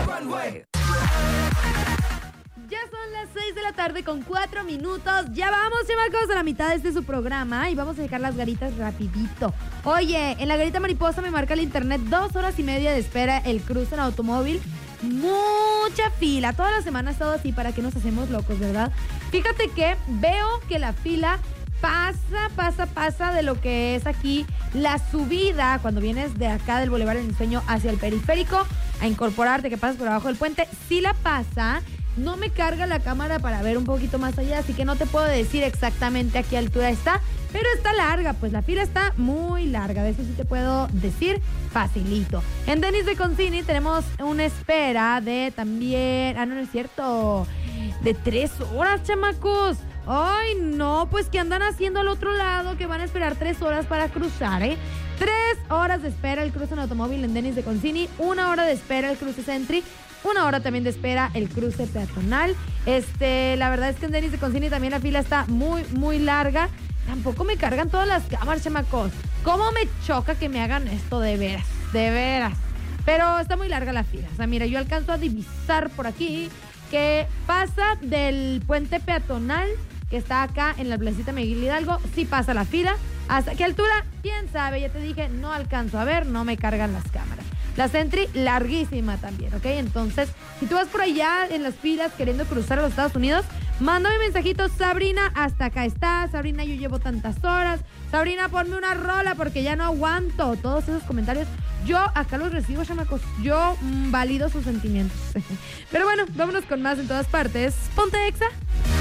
Ya son las 6 de la tarde con 4 minutos. Ya vamos, chamacos, a la mitad de este su programa y vamos a dejar las garitas rapidito. Oye, en la garita mariposa me marca el internet 2 horas y media de espera el cruce en automóvil. Mucha fila. Toda la semana ha estado así. ¿Para qué nos hacemos locos, verdad? Fíjate que veo que la fila pasa de lo que es aquí la subida cuando vienes de acá del Boulevard del Ensueño hacia el periférico a incorporarte, que pasas por abajo del puente. Sí la pasa. No me carga la cámara para ver un poquito más allá, así que no te puedo decir exactamente a qué altura está, pero está larga, pues la fila está muy larga, de eso sí te puedo decir facilito. En Denis de Concini tenemos una espera de también, no es cierto, de 3 horas, chamacos. Ay, no, pues ¿qué andan haciendo al otro lado? Que van a esperar 3 horas para cruzar, 3 horas de espera el cruce en automóvil en Denis de Concini, 1 hora de espera el cruce Sentry, 1 hora también de espera el cruce peatonal. La verdad es que en Denis de Concini también la fila está muy, muy larga. Tampoco me cargan todas las cámaras, chamacos. ¿Cómo me choca que me hagan esto? De veras, de veras. Pero está muy larga la fila. O sea, mira, yo alcanzo a divisar por aquí que pasa del puente peatonal que está acá en la placita Miguel Hidalgo. Sí pasa la fila. ¿Hasta qué altura? ¿Quién sabe? Ya te dije, no alcanzo a ver, no me cargan las cámaras. La Sentry larguísima también, ¿ok? Entonces, si tú vas por allá en las filas queriendo cruzar a los Estados Unidos, mándame mensajito, Sabrina, hasta acá está. Sabrina, yo llevo tantas horas. Sabrina, ponme una rola porque ya no aguanto. Todos esos comentarios, yo acá los recibo, chamacos. Yo valido sus sentimientos. Pero bueno, vámonos con más en todas partes. Ponte Exa.